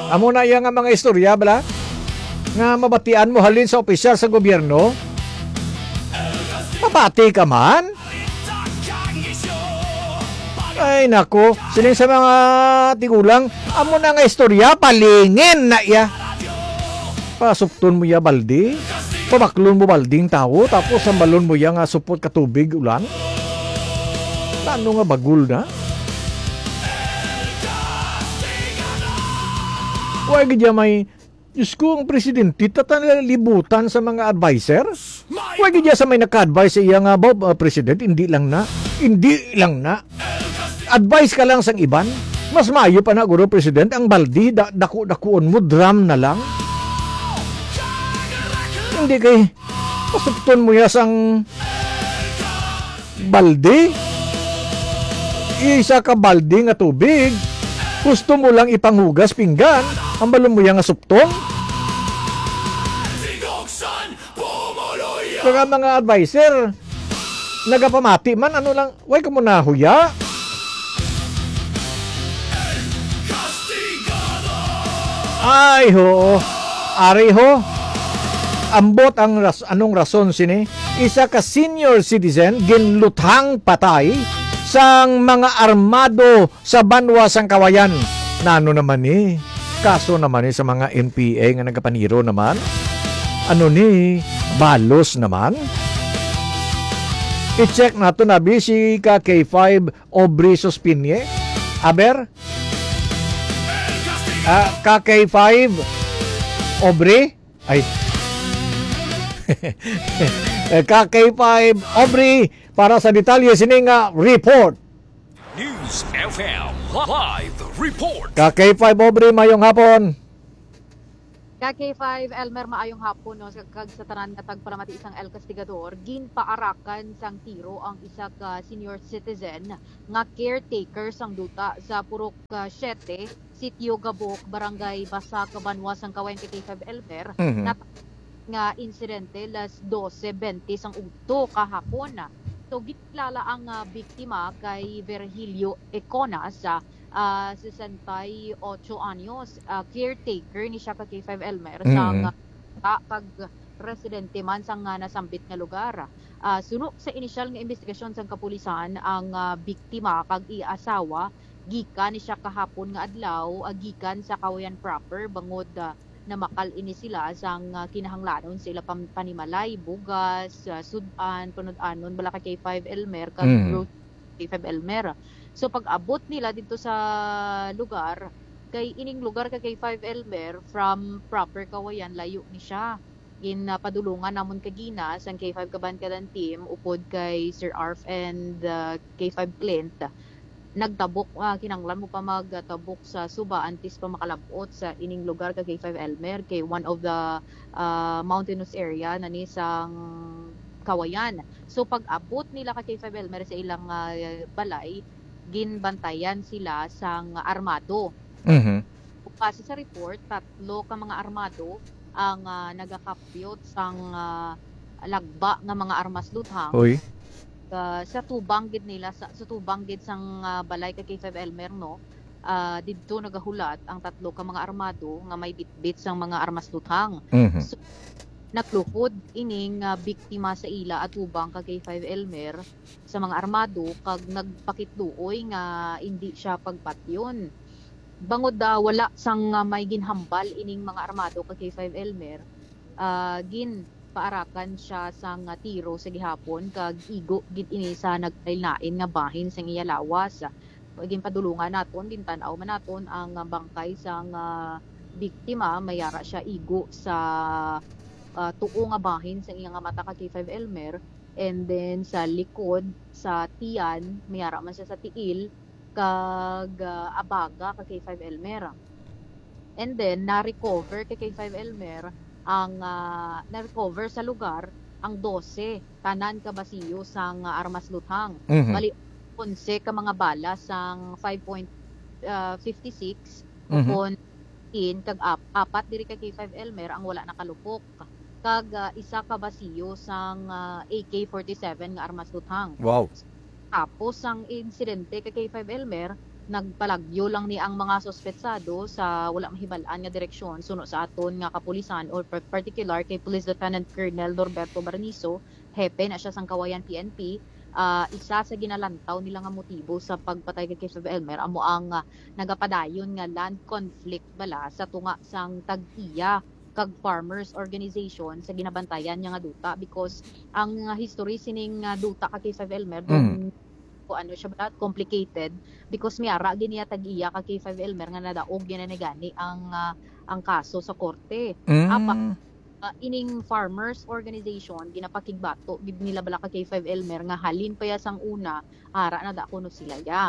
Amo na iya nga mga istorya bala nga mabatian mo halin sa opisyal sa gobyerno. Mabati ka man. Ay nako, sining sa mga tigulang, amo na nga istorya palingin na iya. Pasupton mo ya baldi, pamaklon mo balding tao, tapos sambalon mo ya nga supot ka tubig ulan. Ano nga bagul na? Huwag gidya may, Diyos ko, ang presidente, libutan sa mga advisor. Huwag gidya sa may naka-advise sa iya nga, Bob, president, hindi lang na. Advice ka lang sang iban. Mas maayo pa na, Guro President, ang baldi, daku-dakuon mo, drum na lang. Hindi kay, pasupton mo ya sang baldi. Isa ka baldi nga tubig. Gusto mo lang ipanghugas pinggan, ang balon mo ya nga suptong. Kaya mga advisor, nagapamati man, ano lang, way ka mo na huya. Ay ho, ari ho, ambot ang anong rason sini, isa ka senior citizen ginluthang patay sang mga armado sa banwa sang kawayan. Nano naman ni, kaso naman ni sa mga NPA nga nagapaniro naman, ano ni, balos naman. I-check nato na si ka K5 Aubrey Sospinye. Aber? KK5 Aubrey? Ay. KK5 Aubrey para sa detalye sining report. News FM Live Report. KK5 Aubrey, mayong hapon. KK5 Elmer, maayong hapon no, kag sa tanan nga tagpalamati isang El Castigador ginpaarakan sang tiro ang isa ka senior citizen nga caretaker sang duta sa Purok 7 Sitio Gabok, Barangay Basa, Cabanwa sang Kawayan. KK5 Elmer nga insidente las 12:20 sang udto kahapon. So gitlala ang biktima kay Virgilio Econa sa 68 anyos, caretaker ni siya ka K5 Elmer sang kag residente man sang nasambit nga lugar. Suno sa inisyal nga investigasyon sang kapulisan, ang biktima kag i-asawa gikan ni siya kahapon nga adlaw gikan sa Kawayan proper bangod na makal ini sila sang kinahanglanon sila panimalay, bugas, sudan, punud-anon bala ka K5 Elmer kag K5 Elmer. So pag-abot nila dito sa lugar, kay ining lugar ka K5 Elmer from proper Kawayan, layo ni siya. Padulungan namon kagina sang K5 Kabankadan team upod kay Sir Arf and K5 Clint. Nagtabok, kinanglan mo pa magtabok sa Suba antes pa makalabot sa ining lugar ka K5 Elmer kay one of the mountainous area na ni sang Kawayan. So pag-abot nila ka K5 Elmer sa ilang balay, ginbantayan sila sang armado. Kasi sa report, 3 ka mga armado ang nagakapyot sang lagba nga mga armas luthang. Oy. Sa tubang gid nila sa tubang gid sang balay kay K5 Elmer no. Didto nagahulat ang 3 ka mga armado nga may bitbit sang mga armas luthang. So, nakluhod ining biktima sa ila at ubang kay K5 Elmer sa mga armado kag nagpakitluoy nga hindi siya pagpatyon. Bangod wala sang may ginhambal ining mga armado kay K5 Elmer, paarakan siya sang tiro sa gihapon kag igo gid ini sa naglain nga bahin sang iya lawas. Pagin padulungan naton din tan-aw man naton ang bangkay sang biktima, mayara siya igo sa tuo nga bahin sa iya nga mata ka K5 Elmer, and then sa likod sa tiyan mayara man siya sa tiil kag abaga ka K5 Elmer. And then na-recover kay K5 Elmer ang na-recover sa lugar ang 12 tanan ka basiyo sang armas luthang. Bali 11 ka mga bala sang 5.56 upon 10 kag apat diri kay K5 Elmer ang wala nakalupok. Kag isa ka basiyo sang AK-47 nga armas luthang. Wow. Tapos ang insidente kay K5 Elmer nagpalagyo lang ni ang mga suspetsado sa wala mahibalaan nga direksyon suno sa aton nga kapulisan or particular kay Police Lieutenant Colonel Norberto Barnizo, hepe na siya sang Kawayan PNP. Isa sa ginalantaw nila nga motibo sa pagpatay kay Kev Elmer amo ang nagapadayon nga land conflict bala sa tunga sang tag-iya kag farmers organization sa ginabantayan niya nga duta, because ang history sining duta kay Kev Elmer ano siya ba complicated, because may ara gini tag-iya ka kay Kev Elmer nga nadaog ginanigani ang kaso sa korte. Apa ining farmers organization ginapakigbato gid nila bala ka kay Kev Elmer nga halin pa ya sang una ara na da kuno sila ya.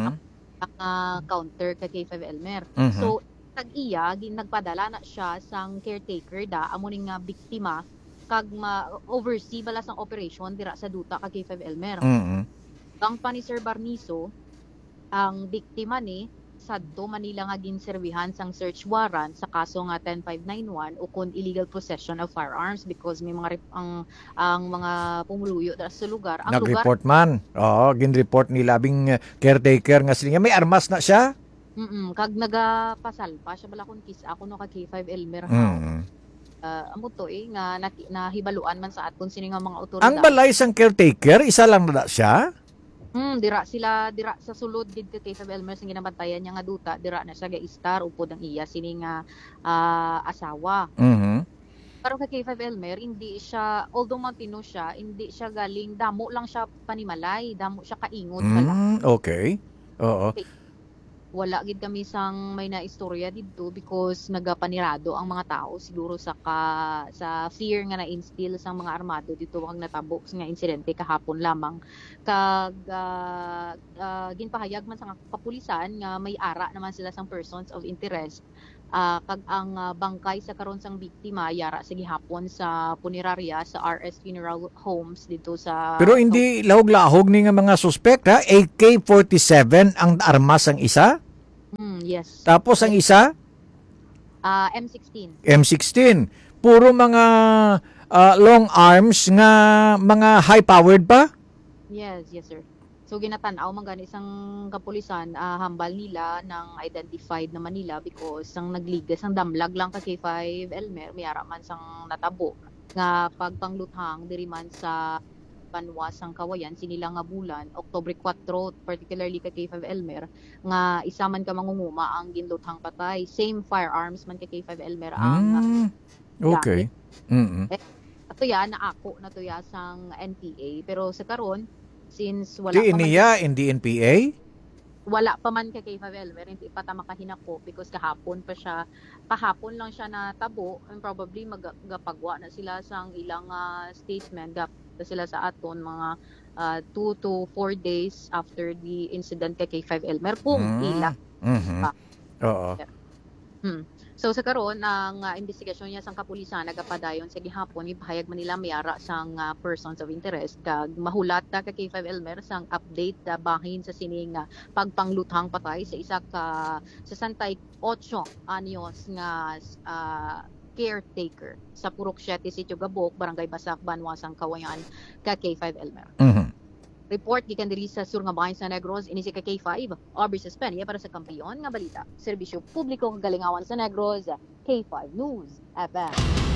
Counter ka kay Kev Elmer. So tag-iya nagpadala na siya sang caretaker da amo ning biktima kag oversee bala sang operation dira sa duta ka kay Kev Elmer. Ang pa ni Sir Barnizo, ang biktima ni sadto Manila nga ginserbihan sang search warrant sa kaso nga 10591 ukon illegal possession of firearms, because may mga ang mga pumuluyo sa lugar. Ang nag-report man. Oo, gin-report ni labing caretaker nga sila may armas na siya. Kag nagapasal pa siya bala kun kis ako no kay Kev Elmer amo to nga nahibaluan man sa aton sini nga mga otoridad. Ang balay sang caretaker isa lang na siya. Dira sa sulod gid kay Kev Elmer sing ginabantayan niya nga duta, dira na siya ga-star upod ang iya sini nga asawa. Pero kay Kev Elmer hindi siya, although Montino siya, hindi siya galing damo lang siya panimalay, damo siya kaingon pala. Okay. Oo. Wala gid kami sang may naistorya didto because nagapanirado ang mga tao siguro sa fear nga na-instill sa mga armado dito wag natabo nga insidente kahapon lamang. Kag ginpahayag man sa kapulisan nga may ara naman sila sang persons of interest. Kag ang bangkay sa karon sang biktima yara sa gihapon sa punerarya sa RS Funeral Homes dito sa. Pero hindi lahog-lahog ni nga mga suspect ha. AK-47 ang armas ang isa. Yes. Tapos ang isa? M16. M16. Puro mga long arms nga mga high-powered pa? Yes, sir. So ginatanaw man gani isang kapulisan hambal nila ng identified naman nila because ang nagligas ang damlag lang kay Kev Elmer mayara man sang natabo nga pagpangluthang diri man sa Banwa sang Kawayan sinila nga bulan Oktubre 4 particularly kay Kev Elmer nga isa man ka mangunguma ang ginluthang patay, same firearms man kay Kev Elmer ang okay. Ato ya na ako na to ya sang NPA pero sa karon since wala pa man in the NPA? Wala pa man kay Kev Elmer, hindi pa ta makahinako because kahapon lang siya natabo and probably magapagwa na sila sang ilang statement na sila sa aton mga 2 to 4 days after the incident kay Kev Elmer kung ila. Oo. So sa karon ang investigasyon niya sang kapulisan nagapadayon sa gihapon ipahayag man nila mayara sang persons of interest kag mahulat ta kay Kev Elmer sang update bahin sa sining pagpangluthang patay sa isa ka 68 anyos nga caretaker sa Purok 7 Sitio Gabok, Barangay Basak, Banwa sang Kawayan kay Kev Elmer. Report gikan diri sa Sur nga bahin sa Negros ini si K5 Aubrey Suspenia para sa Kampiyon nga balita. Serbisyo publiko kagalingawan sa Negros, K5 News FM.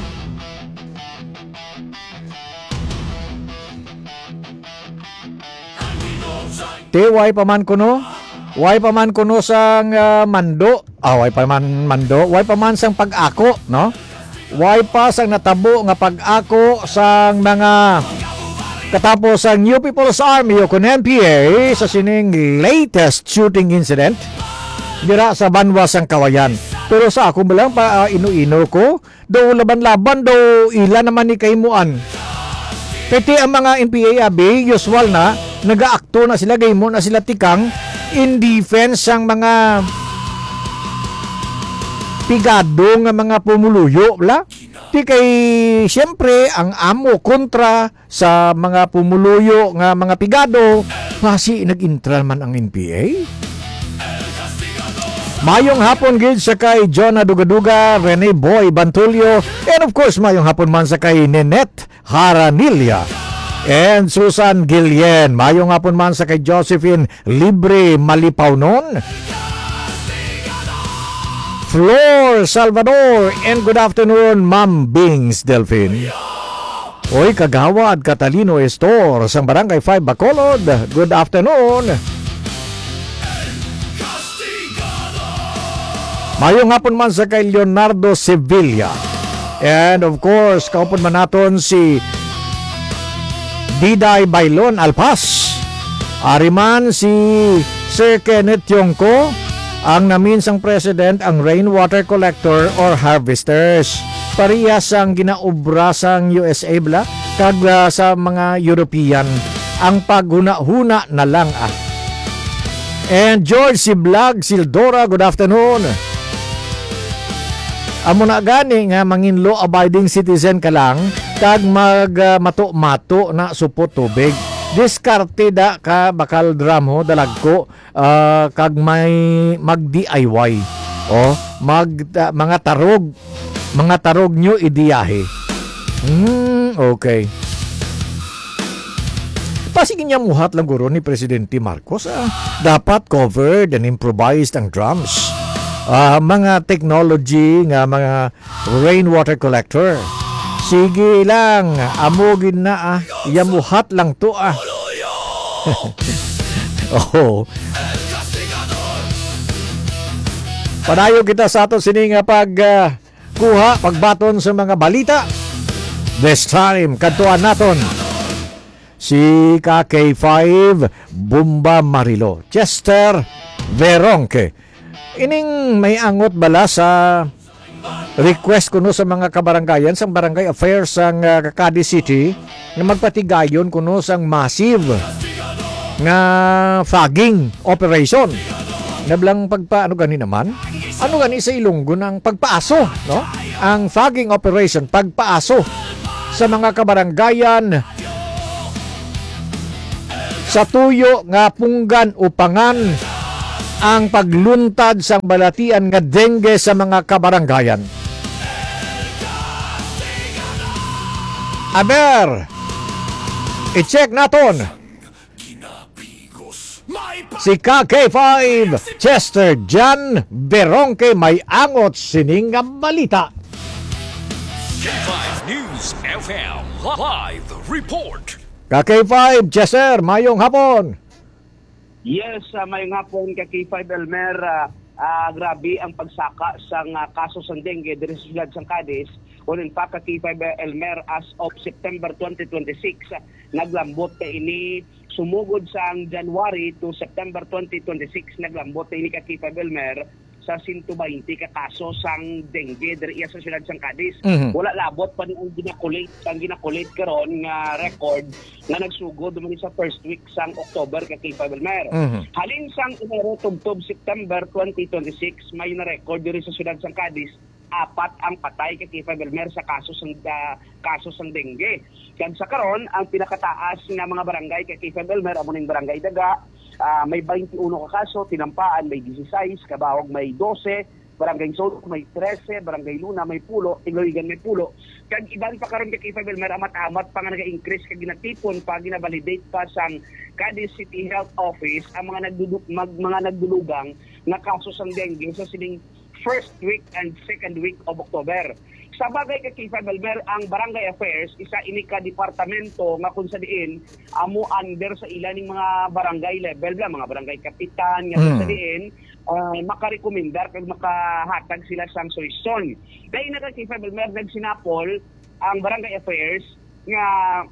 Way pa man kuno sang mando. Way pa man mando. Way pa man sang pag-ako, no? Way pa sang natabo nga pag-ako sang mga katapos ang New People's Army o kun NPA sa sining latest shooting incident dira sa Banwa sang Kawayan. Pero sa ako lang pa ino-ino ko, do laban-laban do ila naman ni kaymuan. Pati ang mga NPA abi usual na nagaakto na sila gaymo na sila tikang in defense sang mga pigado nga mga pumuluyo la. Di kay siyempre ang amo kontra sa mga pumuluyo nga mga pigado kasi nag-intral man ang NPA. Mayong hapon gid sa kay Jonah Dugaduga, Rene Boy Bantulio, and of course mayong hapon man sa kay Nenet Haranilla. And Susan Guillen, mayo nga po man sa kay Josephine Libre Malipaw nun. Flor Salvador, and good afternoon, Ma'am Bings Delphine. Oy, Kagawad Catalino Estor, sang Barangay 5 Bacolod, good afternoon. Mayo nga po man sa kay Leonardo Sevilla. And of course, kaupon man naton si Diday Bailon Alpas. Ariman si Sir Kenneth Yongko, ang naminsang president ang rainwater collector or harvesters. Parehas ang ginaobra sang USA bla kag sa mga European ang paghuna-huna na lang ah. And George Siblag Sildora, good afternoon. Amo na gani nga mangin law abiding citizen ka lang kag mato-mato na supot tubig. Diskarte da ka bakal drum ho dalag ko kag may mag DIY mga tarog nyo idiyahe. Okay. Pasigin niya muhat lang guro ni Presidente Marcos dapat covered and improvised ang drums. Mga technology nga mga rainwater collector. Sige lang, amogin na yamuhat lang to Oh. Padayo kita sa ato sini nga pagbaton sa mga balita. This time, kantuan naton si KK5 Bumba Marilo, Chester Veronque. Ining may angot bala sa request kuno sa mga kabarangayan sang barangay affairs sang Cadiz City na magpatigayon kuno sang massive nga fogging operation. Nablang ano gani naman? Ano gani sa Ilonggo ng pagpaaso, no? Ang fogging operation, pagpaaso sa mga kabarangayan sa tuyo nga punggan upangan ang pagluntad sang balatian nga dengue sa mga kabarangayan. Aber, i-check naton si KK5 Chester Jan Veronque may angot sining nga balita. K5 News FM Live Report. KK5 Chester, mayong hapon. Yes, mayong hapon ka K5 Elmer. Grabe ang pagsaka sa kaso sa dengue diri sa siyudad sang Cadiz. Unin pa ka K5 Elmer as of September 2026 naglambot ka ini sumugod sang January to September 2026 naglambot ka ini ka K5 Elmer sa 120 ka kaso sang dengue diri sa siyudad sang Cadiz. Wala labot pa ni ang ginakulit karon nga record nga nagsugod man sa first week sang October ka K5 Elmer. Halin sang Enero tubtob September 2026 may na record diri sa siyudad sang Cadiz 4 ang patay kay K5 Elmer sa kaso sang dengue. Kag sa karon ang pinakataas nga mga barangay kay K5 Elmer amo ning barangay Daga, may 21 ka kaso, Tinampaan may 16, Kabawag may 12, Barangay Soto may 13, Barangay Luna may 10, Igloigan may 10. Kag iban pa karon kay K5 Elmer amat-amat pa nga nag-increase kag ginatipon pa ginavalidate pa sang Cadiz City Health Office ang mga nagdulugang nga kaso sang dengue sa sining first week and second week of October. Sa bagay kay K5 Elmer, ang Barangay Affairs, isa ini ka departamento nga kung sa diin, amo under sa ilan ng mga barangay level, mga barangay kapitan, nga kung sa diin, makarekomendar kag makahatag sila sang solusyon. Dahil na kay K5 Elmer, nagsinapol ang Barangay Affairs nga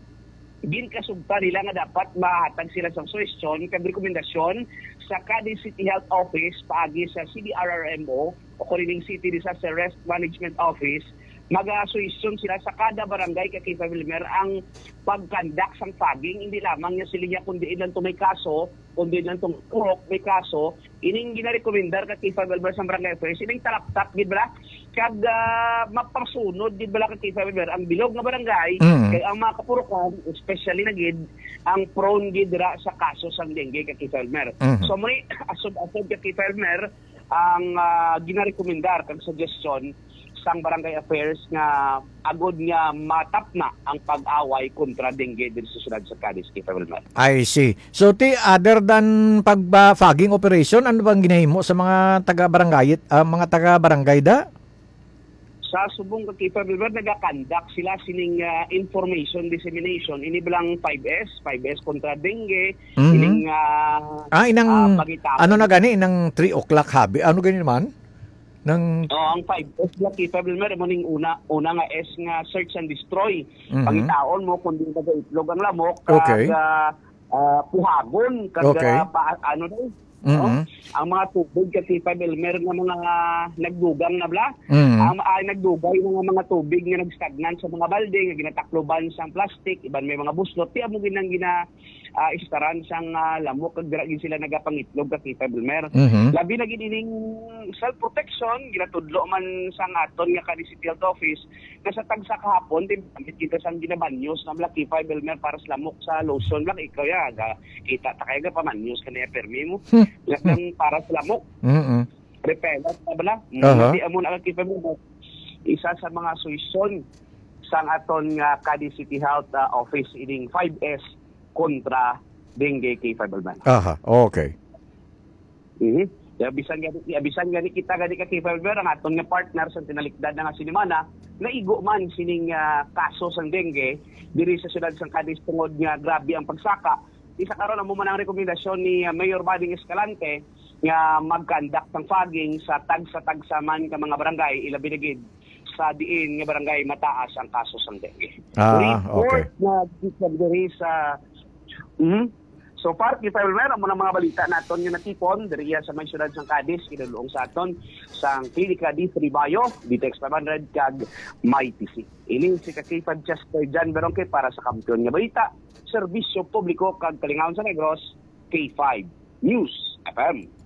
ginkasugta nila nga dapat mahatag sila sang solusyon kag rekomendasyon sa Cadiz City Health Office paagi sa CDRRMO o Corining City Disaster Risk Management Office. Mag-asuisyon sila sa kada barangay kay K5 Elmer ang pagkandak sang fogging, hindi lamang niya sila kundi ilan to may kaso, kundi ilan to may kaso, ining ginarekomendar kay K5 Elmer sa barangay affairs, ining talaptap gid bala kag mapasunod gid bala kay K5 Elmer ang bilog nga barangay kay ang mga kapurukan especially na gid ang prone gid ra sa kaso sang dengue kay K5 Elmer. So may asod kay K5 Elmer ang ginarekomendar kag suggestion sang barangay affairs nga agod nga matap na ang pag-away kontra dengue dito sa syudad sa Cadiz, Kay Wilmer. I see. So, other than pag-fogging operation, ano bang ginahimo sa mga taga-barangay da? Sa subong Kay Wilmer, nagakandak sila sining information dissemination. Ini bilang 5S kontra dengue. Ining pagitaon. Ano na gani? Inang 3 o'clock habi? Ano gani naman? Ang 5S lang Kay Wilmer, mo ning una nga S nga search and destroy. Pangitaon mo kung di nag-itlog ang lamok, Okay. Puhagon, Okay. ano daw. Ang mga tubig kasi Wilmer nga mga nagdugang na bla. Ang nagdugay mga tubig nga nagstagnan sa mga balde nga ginatakloban sang plastic, iban may mga buslot, tiya mo ginang istaran sang lamok kag dira gid sila nagapangitlog kasi Wilmer. Labi na gid ining self protection ginatudlo man sang aton nga Cadiz City Health Office nga sa tagsa kahapon din kita sang ginabanyos na bla kay Wilmer para sa lamok sa lotion lang ikaw ya kita ta kay ga pamanyos kanaya permi mo. Lang para sa lamok. Repellent na bala. Hindi amo na kay Wilmer. Isa sa mga solusyon sang aton nga Cadiz City Health Office ining 5S kontra dengue kay Wilmer. Okay. Abisan gani kita gani kay Wilmer ang aton nga partner sa tinalikdan nga sinimana naigo man sining kaso sang dengue diri sa syudad sang Cadiz tungod nga grabe ang pagsaka. Isa karon ang ang rekomendasyon ni Mayor Bading Escalante nga mag-conduct ng fogging sa tagsa man ka mga barangay ilabi na gid sa diin nga barangay mataas ang kaso sang dengue. Report na diri sa So far, Kay Wilmer, ang mga balita naton yung natipon, diriya sa may syudad sang Cadiz, kinulong sa aton, sa Klinika di Fribayo, Ditex 500, kag May TC. Ining si Kakipad Chester Jan Berongke para sa kampiyon nga balita, serbisyo publiko kag kalingawan sa Negros, K5 News FM.